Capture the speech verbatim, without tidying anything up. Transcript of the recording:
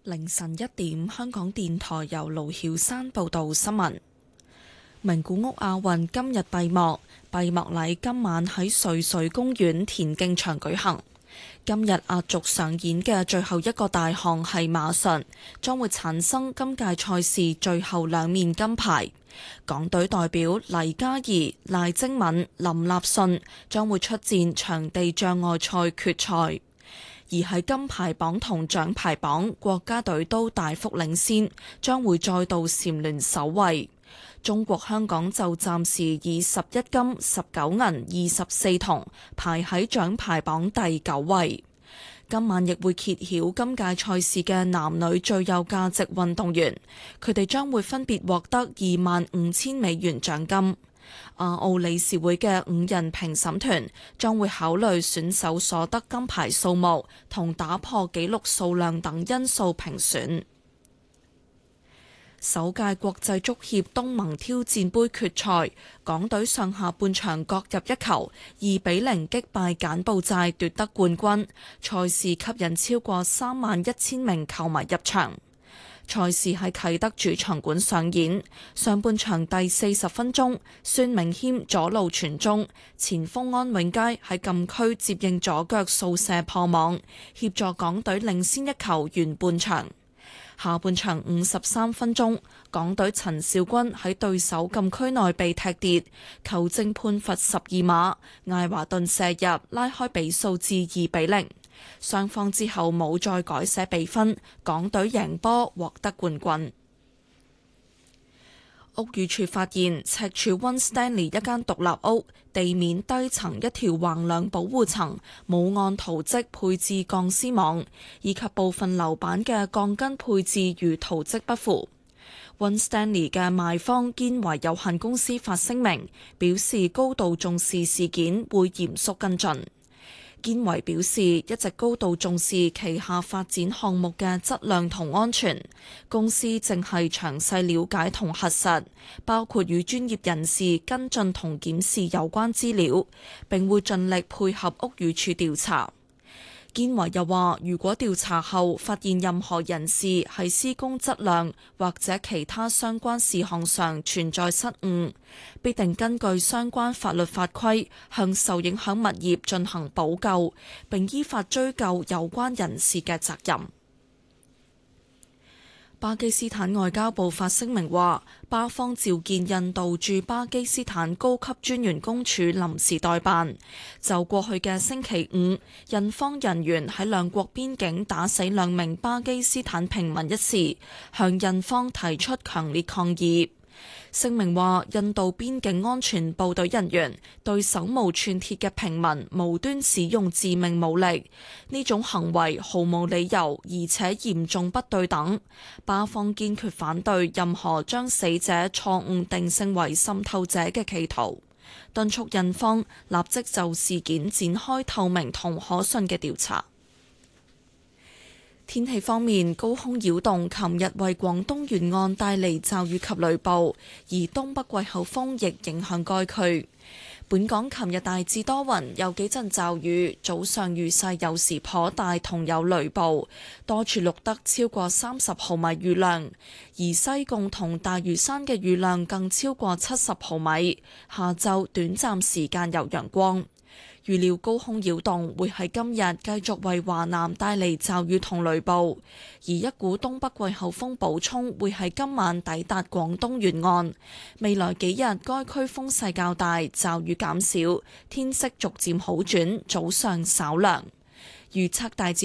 凌晨一點，香港電台由盧曉山報道新聞。名古屋亞運今日閉幕，閉幕禮今晚喺瑞穗公園田徑場舉行。今日壓軸上演嘅最後一個大項係馬術，將會產生今屆賽事最後兩面金牌。港隊代表黎嘉儀、賴晶敏、林立信將會出戰場地障礙賽決賽。而喺金牌榜同獎牌榜，國家隊都大幅領先，將會再度蟬聯首位。中國香港就暫時以十一金、十九銀、二十四銅排喺獎牌榜第九位。今晚亦會揭曉今屆賽事嘅男女最有價值運動員，佢哋將會分別獲得二萬五千美元獎金。亞奧理事會嘅五人評審團將會考慮選手所得金牌數目同打破紀錄數量等因素評選。首屆國際足協東盟挑戰盃決賽，港隊上下半場各入一球，二比零擊敗柬埔寨奪得冠軍。賽事吸引超過三萬一千名球迷入場。賽事喺啟德主場館上演，上半場第四十分鐘，孫明謙左路傳中，前鋒安永佳喺禁區接應左腳掃射破網，協助港隊領先一球完半場。下半場五十三分鐘，港隊陳肇鈞喺對手禁區內被踢跌，球證判罰十二碼，艾華頓射入拉開比數至二比零。雙方之後冇再改寫比分，港隊贏波獲得冠軍。屋宇署發現赤柱溫斯丹利一間獨立屋地面低層一條橫梁保護層冇按圖則配置鋼絲網，以及部分樓板嘅鋼筋配置與圖則不符。溫斯丹利嘅賣方堅維有限公司發聲明，表示高度重視事件，會嚴肅跟進。堅維表示一直高度重視旗下發展項目嘅質量同安全，公司正係詳細了解同核實，包括與專業人士跟進同檢視有關資料，並會盡力配合屋宇署調查。堅維又話，如果調查後發現任何人士喺施工質量或者其他相關事項上存在失誤，必定根據相關法律法規向受影響物業進行補救，並依法追究有關人士嘅責任。巴基斯坦外交部發聲明話，巴方召見印度駐巴基斯坦高級專員公署臨時代辦，就過去嘅星期五，印方人員喺兩國邊境打死兩名巴基斯坦平民一事，向印方提出強烈抗議。聲明話，印度邊境安全部隊人員對手無寸鐵嘅平民無端使用致命武力，呢種行為毫無理由，而且嚴重不對等。巴方堅決反對任何將死者錯誤定性為滲透者嘅企圖，敦促印方立即就事件展開透明同可信嘅調查。天氣方面，高空擾動琴日為廣東沿岸帶嚟驟雨及雷暴，而東北季候風亦影響該區。本港琴日大致多雲，有幾陣驟雨，早上雨勢有時頗大，同有雷暴，多處錄得超過三十毫米雨量，而西貢同大嶼山嘅雨量更超過七十毫米。下晝短暫時間有陽光。預料高空擾動會喺今日繼續為華南帶嚟驟雨同雷暴，而一股東北季候風補充會喺今晚抵達廣東沿岸。未來幾日該區風勢較大，驟雨減少，天色逐漸好轉，早上稍涼。預測大致